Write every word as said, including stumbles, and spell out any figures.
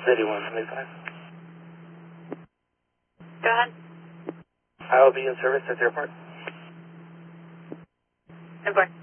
City one seventy-five. Go ahead. I will be in service at the airport. Airport.